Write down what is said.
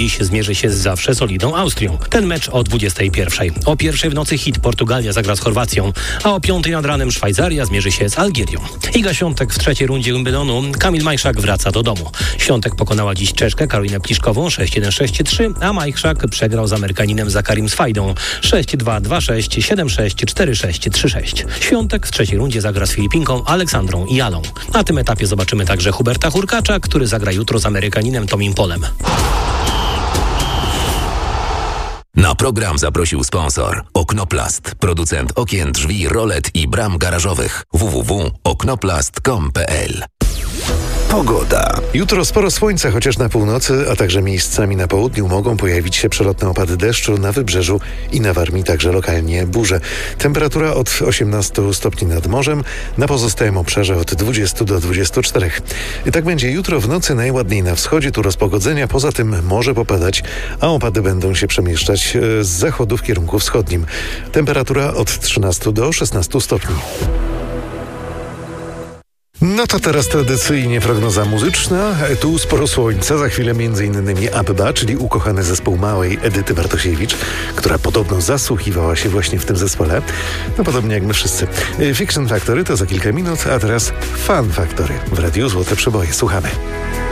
dziś zmierzy się z zawsze solidną Austrią. Ten mecz o 21. O 1 w nocy hit Portugalia zagra z Chorwacją, a o 5 nad ranem Szwajcaria zmierzy się z Algierią. Iga Świątek w trzeciej rundzie Wimbledonu. Kamil Majszak wraca do domu. Świątek pokonała dziś Czeszkę Karolinę Pliszkową 6-1, 6-3, a Majszak przegrał z Amerykaninem Zakarim Swajdą 6-2, 2-6, 7-6, 4-6, 3-6. Świątek w trzeciej rundzie zagra z Filipinką Aleksandrą Jalą. Na tym etapie zobaczymy także Huberta Hurkacza, który zagra jutro z Amerykaninem Tomim Polem. Na program zaprosił sponsor Oknoplast, producent okien, drzwi, rolet i bram garażowych. www.oknoplast.com.pl. Pogoda. Jutro sporo słońca, chociaż na północy, a także miejscami na południu mogą pojawić się przelotne opady deszczu, na wybrzeżu i na Warmii także lokalnie burze. Temperatura od 18 stopni nad morzem, na pozostałym obszarze od 20 do 24. I tak będzie jutro w nocy najładniej na wschodzie, tu rozpogodzenia, poza tym może popadać, a opady będą się przemieszczać z zachodu w kierunku wschodnim. Temperatura od 13 do 16 stopni. No to teraz tradycyjnie prognoza muzyczna. Tu sporo słońca, za chwilę m.in. Abba, czyli ukochany zespół małej Edyty Bartosiewicz, która podobno zasłuchiwała się właśnie w tym zespole. No podobnie jak my wszyscy. Fiction Factory to za kilka minut, a teraz Fun Factory w Radiu Złote Przeboje. Słuchamy.